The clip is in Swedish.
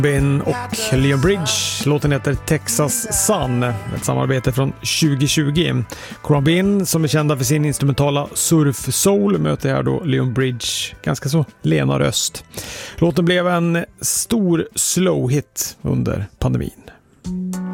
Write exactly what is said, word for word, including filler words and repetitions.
Ben och Leon Bridge. Låten heter Texas Sun, ett samarbete från tjugo tjugo. Corbin, som är kända för sin instrumentala surf soul, möter här då Leon Bridge, ganska så lena röst. Låten blev en stor slow hit under pandemin.